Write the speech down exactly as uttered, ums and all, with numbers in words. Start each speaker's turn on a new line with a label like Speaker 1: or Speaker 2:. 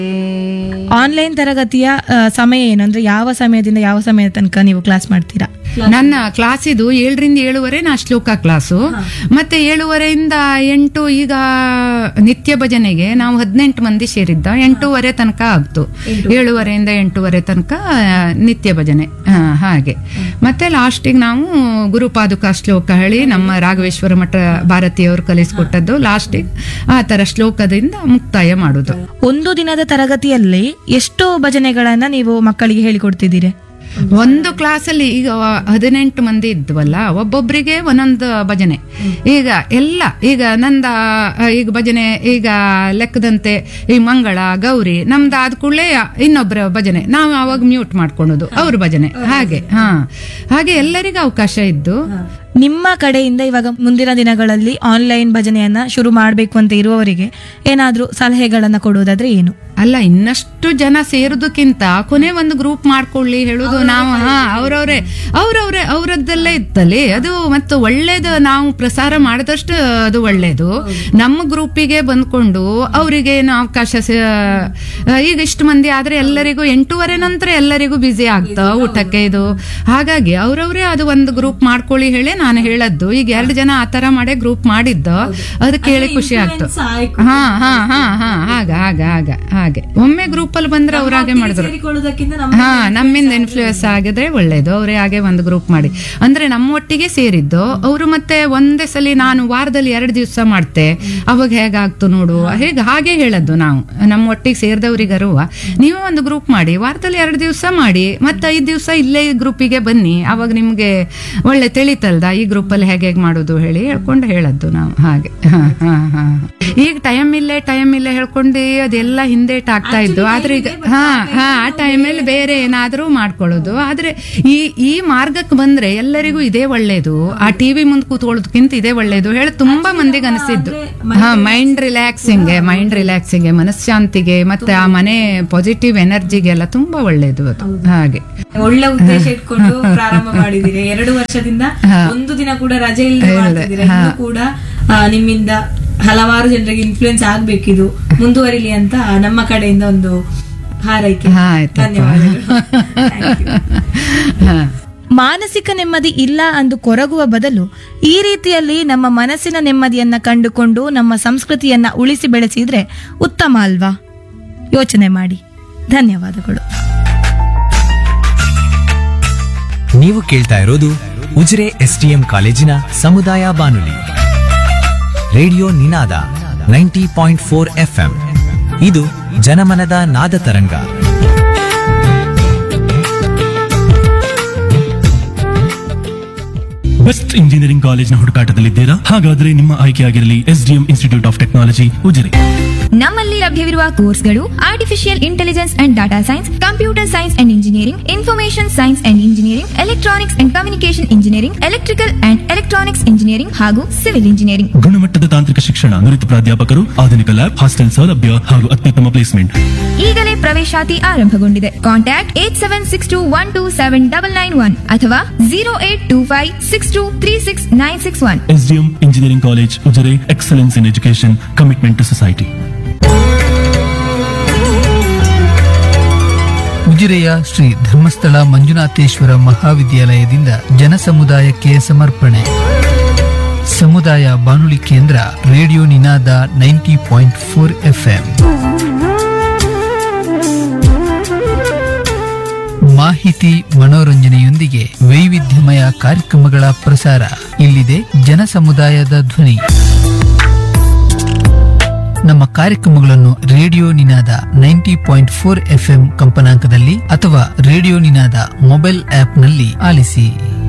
Speaker 1: Online ತರಗತಿಯ ಆ, ಸಮಯ ಏನು ಅಂದ್ರೆ ಯಾವ ಸಮಯದಿಂದ ಯಾವ ಸಮಯದ ತನಕ ನೀವು ಕ್ಲಾಸ್ ಮಾಡ್ತೀರಾ?
Speaker 2: ನನ್ನ ಕ್ಲಾಸ್ ಇದು ಏಳರಿಂದ ಏಳುವರೆ ನಾ ಶ್ಲೋಕ ಕ್ಲಾಸು, ಮತ್ತೆ ಏಳುವರೆಯಿಂದ ಎಂಟು. ಈಗ ನಿತ್ಯ ಭಜನೆಗೆ ನಾವು ಹದಿನೆಂಟು ಮಂದಿ ಸೇರಿದ್ದ, ಎಂಟೂವರೆ ತನಕ ಆಗ್ತು. ಏಳುವರೆಯಿಂದ ಎಂಟೂವರೆ ತನಕ ಆ, ನಿತ್ಯ ಭಜನೆ ಆ, ಹಾಗೆ. ಮತ್ತೆ ಲಾಸ್ಟಿಗೆ ನಾವು ಗುರುಪಾದುಕ ಶ್ಲೋಕ ಹೇಳಿ ನಮ್ಮ ರಾಘವೇಶ್ವರ ಮಠ ಭಾರತೀಯವರು ಕಲಿಸ್ಕೊಟ್ಟದ್ದು, ಲಾಸ್ಟಿಗೆ ಆ ತರ ಶ್ಲೋಕದಿಂದ ಮುಕ್ತಾಯ ಮಾಡುದು.
Speaker 1: ಒಂದು ದಿನದ ತರಗತಿಯಲ್ಲಿ ಎಷ್ಟು ಭಜನೆಗಳನ್ನ ನೀವು ಮಕ್ಕಳಿಗೆ ಹೇಳಿಕೊಡ್ತಿದ್ದೀರಿ?
Speaker 2: ಒಂದು ಕ್ಲಾಸಲ್ಲಿ ಈಗ ಹದಿನೆಂಟು ಮಂದಿ ಇದ್ವಲ್ಲ, ಒಬ್ಬೊಬ್ಬರಿಗೆ ಒಂದೊಂದು ಭಜನೆ. ಈಗ ಎಲ್ಲ ಈಗ ನಂದ ಈಗ ಭಜನೆ ಈಗ ಲೆಕ್ಕದಂತೆ ಈ ಮಂಗಳ ಗೌರಿ ನಮ್ದು ಆದ ಕೂಡಲೇ ಇನ್ನೊಬ್ಬರ ಭಜನೆ, ನಾವು ಅವಾಗ ಮ್ಯೂಟ್ ಮಾಡ್ಕೊಳ್ಳೋದು, ಅವ್ರ ಭಜನೆ, ಹಾಗೆ. ಹಾ ಹಾಗೆ ಎಲ್ಲರಿಗೂ ಅವಕಾಶ ಇದ್ದು.
Speaker 1: ನಿಮ್ಮ ಕಡೆಯಿಂದ ಇವಾಗ ಮುಂದಿನ ದಿನಗಳಲ್ಲಿ ಆನ್ಲೈನ್ ಭಜನೆಯನ್ನ ಶುರು ಮಾಡಬೇಕು ಅಂತ ಇರುವವರಿಗೆ ಏನಾದ್ರೂ ಸಲಹೆಗಳನ್ನ ಕೊಡುವುದಾದ್ರೆ ಏನು?
Speaker 2: ಅಲ್ಲ, ಇನ್ನಷ್ಟು ಜನ ಸೇರುದಕ್ಕಿಂತ ಕೊನೆ ಒಂದು ಗ್ರೂಪ್ ಮಾಡ್ಕೊಳ್ಳಿ ಹೇಳುದು ನಾವು. ಹಾ ಅವ್ರವ್ರೆ ಅವ್ರವ್ರೆ ಅವ್ರದ್ದಲ್ಲೇ ಇತ್ತಲ್ಲಿ ಅದು ಮತ್ತು ಒಳ್ಳೇದು. ನಾವು ಪ್ರಸಾರ ಮಾಡಿದಷ್ಟು ಅದು ಒಳ್ಳೇದು. ನಮ್ಮ ಗ್ರೂಪಿಗೆ ಬಂದ್ಕೊಂಡು ಅವರಿಗೆ ಏನು ಅವಕಾಶ ಸ- ಈಗ ಇಷ್ಟು ಮಂದಿ ಆದ್ರೆ ಎಲ್ಲರಿಗೂ ಎಂಟೂವರೆ ನಂತರ ಎಲ್ಲರಿಗೂ ಬ್ಯುಸಿ ಆಗ್ತಾ ಊಟಕ್ಕೆ ಇದು. ಹಾಗಾಗಿ ಅವ್ರವ್ರೆ ಅದು ಒಂದು ಗ್ರೂಪ್ ಮಾಡ್ಕೊಳ್ಳಿ ಹೇಳಿ ನಾನು ಹೇಳದ್ದು. ಈಗ ಎರಡು ಜನ ಆತರ ಮಾಡೇ ಗ್ರೂಪ್ ಮಾಡಿದ್ದ, ಅದು ಕೇಳಿ ಖುಷಿ ಆಗ್ತು. ಹಾ ಹಾ ಹಾ ಹಾ ಆಗ ಆಗ ಆಗ ಹಾಗೆ ಒಮ್ಮೆ ಗ್ರೂಪ್ ಅಲ್ಲಿ ಬಂದ್ರೆ ಅವ್ರ ಹಾಗೆ ಮಾಡಿದ್ರು. ಹಾ ನಮ್ಮಿಂದ ಇನ್ಫ್ಲೂಯೆನ್ಸ್ ಆಗಿದ್ರೆ ಒಳ್ಳೇದು. ಅವ್ರೇ ಹಾಗೆ ಒಂದು ಗ್ರೂಪ್ ಮಾಡಿ ಅಂದ್ರೆ ನಮ್ಮ ಒಟ್ಟಿಗೆ ಸೇರಿದ್ದು ಅವರು. ಮತ್ತೆ ಒಂದೇ ಸಲ ನಾನು ವಾರದಲ್ಲಿ ಎರಡು ದಿವಸ ಮಾಡ್ತೆ, ಅವಾಗ ಹೇಗಾಗ್ತು ನೋಡು, ಹೇಗೆ ಹಾಗೆ ಹೇಳದ್ದು ನಾವು ನಮ್ಮ ಒಟ್ಟಿಗೆ ಸೇರಿದವ್ರಿಗರುವ. ನೀವು ಒಂದು ಗ್ರೂಪ್ ಮಾಡಿ, ವಾರದಲ್ಲಿ ಎರಡು ದಿವಸ ಮಾಡಿ, ಮತ್ತೆ ಐದು ದಿವಸ ಇಲ್ಲೇ ಗ್ರೂಪಿಗೆ ಬನ್ನಿ, ಅವಾಗ ನಿಮ್ಗೆ ಒಳ್ಳೆ ತಿಳಿತಲ್ದ ಈ ಗ್ರೂಪ್ ಅಲ್ಲಿ ಹೇಗೆ ಹೇಗೆ ಮಾಡೋದು ಹೇಳಿ ಹೇಳ್ಕೊಂಡು ಹೇಳದ್ದು ನಾವು ಹಾಗೆ. ಹಾ ಹಾ ಹಾ ಈಗ ಟೈಮ್ ಇಲ್ಲೇ ಟೈಮ್ ಇಲ್ಲೇ ಹೇಳ್ಕೊಂಡು ಅದೆಲ್ಲ ಹಿಂದೇಟ್ ಆಗ್ತಾ ಇದ್ದು. ಆದ್ರೆ ಈಗ ಹಾ ಹಾ ಆ ಟೈಮಲ್ಲಿ ಬೇರೆ ಏನಾದ್ರೂ ಮಾಡ್ಕೊಳ್ಳೋದು. ಆದ್ರೆ ಈ ಈ ಮಾರ್ಗಕ್ಕೆ ಬಂದ್ರೆ ಎಲ್ಲರಿಗೂ ಇದೇ ಒಳ್ಳೇದು. ಆ ಟಿವಿ ಮುಂದೆ ಕೂತ್ಕೊಳ್ಳೋದಕ್ಕಿಂತ ಇದೇ ಒಳ್ಳೇದು ಹೇಳಿ ತುಂಬಾ ಮಂದಿಗೆ ಅನಿಸಿದ್ದು. ಹಾ ಮೈಂಡ್ ರಿಲ್ಯಾಕ್ಸಿಂಗ್ ಮೈಂಡ್ ರಿಲ್ಯಾಕ್ಸಿಂಗ್ ಮನಃಶಾಂತಿಗೆ ಮತ್ತೆ ಆ ಮನೆ ಪಾಸಿಟಿವ್ ಎನರ್ಜಿಗೆಲ್ಲ ತುಂಬಾ ಒಳ್ಳೇದು ಅದು. ಹಾಗೆ
Speaker 3: ಒಳ್ಳೆ ಉದ್ದೇಶ ಇಟ್ಕೊಂಡು ಪ್ರಾರಂಭ ಮಾಡಿದಿರಿ. ಎರಡು ವರ್ಷದಿಂದ ಒಂದು ದಿನ ಕೂಡ ರಜೆ ಇಲ್ಲದೆ ಮಾಡ್ತಿದ್ದೀರಾ. ಇನ್ನು ಕೂಡ ಆ, ನಿಮ್ಮಿಂದ ಹಲವಾರು ಜನರಿಗೆ ಇನ್ಫ್ಲೂಯೆನ್ಸ್ ಆಗ್ಬೇಕಿದು, ಮುಂದುವರಿಲಿ ಅಂತ ನಮ್ಮ ಕಡೆಯಿಂದ ಒಂದು ಹಾರೈಕೆ. ಧನ್ಯವಾದಗಳು.
Speaker 1: ಮಾನಸಿಕ ನೆಮ್ಮದಿ ಇಲ್ಲ ಅಂದು ಕೊರಗುವ ಬದಲು ಈ ರೀತಿಯಲ್ಲಿ ನಮ್ಮ ಮನಸ್ಸಿನ ನೆಮ್ಮದಿಯನ್ನ ಕಂಡುಕೊಂಡು ನಮ್ಮ ಸಂಸ್ಕೃತಿಯನ್ನ ಉಳಿಸಿ ಬೆಳೆಸಿದ್ರೆ ಉತ್ತಮ ಅಲ್ವಾ? ಯೋಚನೆ ಮಾಡಿ. ಧನ್ಯವಾದಗಳು.
Speaker 4: ನೀವು ಕೇಳ್ತಾ ಇರೋದು ಉಜಿರೆ ಎಸ್ಟಿಎಂ ಕಾಲೇಜಿನ ಸಮುದಾಯ ಬಾನುಲಿ ರೇಡಿಯೋ ನಿನಾದ ನೈಂಟಿ ಪಾಯಿಂಟ್ ಫೋರ್ ಎಫ್ಎಂ. ಇದು ಜನಮನದ ನಾದ ತರಂಗ.
Speaker 5: Best engineering ಕಾಲೇಜ್ನ ಹುಡುಕಾಟದಲ್ಲಿದ್ದೀರಾ? ಹಾಗಾದ್ರೆ ನಿಮ್ಮ ಆಯ್ಕೆಯಾಗಿರಲಿ SDM institute of technology Ujire.
Speaker 6: ನಮ್ಮಲ್ಲಿ ಲಭ್ಯವಿರುವ ಕೋರ್ಸ್ಗಳು artificial intelligence and data science, computer science and engineering, information science and engineering, electronics and communication engineering, electrical and electronics engineering ಹಾಗೂ ಸಿವಿಲ್ ಇಂಜಿನಿಯರಿಂಗ್.
Speaker 5: ಗುಣಮಟ್ಟದ ತಾಂತ್ರಿಕ ಶಿಕ್ಷಣ, ನುರಿತ ಪ್ರಾಧ್ಯಾಪಕರು, ಆಧುನಿಕ ಲ್ಯಾಬ್, ಹಾಸ್ಟೆಲ್ ಸೌಲಭ್ಯ ಹಾಗೂ ಅತ್ಯುತ್ತಮ ಪ್ಲೇಸ್ಮೆಂಟ್.
Speaker 6: ಈಗಲೇ ಪ್ರವೇಶಾತಿ ಆರಂಭಗೊಂಡಿದೆ. Contact eight seven six to one two seven double nine one ಅಥವಾ zero eight two five six two three six nine six one.
Speaker 5: SDM engineering college Ujire, excellence in education, commitment to society.
Speaker 7: ಉಜಿರೆಯ Shri Dharmasthala Manjunatheshwara ಮಹಾವಿದ್ಯಾಲಯದಿಂದ ಜನಸಮುದಾಯಕ್ಕೆ ಸಮರ್ಪಣೆ. ಸಮುದಾಯ ಬಾನುಲಿ ಕೇಂದ್ರ radio ನಿನಾದ ninety point four FM. ಮಾಹಿತಿ ಮನೋರಂಜನೆಯೊಂದಿಗೆ ವೈವಿಧ್ಯಮಯ ಕಾರ್ಯಕ್ರಮಗಳ ಪ್ರಸಾರ. ಇಲ್ಲಿದೆ ಜನಸಮುದಾಯದ ಧ್ವನಿ. ನಮ್ಮ ಕಾರ್ಯಕ್ರಮಗಳನ್ನು ರೇಡಿಯೋ ನಿನಾದ ನೈಂಟಿ ಪಾಯಿಂಟ್ ಫೋರ್ ಎಫ್ಎಂ ಕಂಪನಾಂಕದಲ್ಲಿ ಅಥವಾ ರೇಡಿಯೋ ನಿನಾದ ಮೊಬೈಲ್ ಆಪ್ ನಲ್ಲಿ ಆಲಿಸಿ.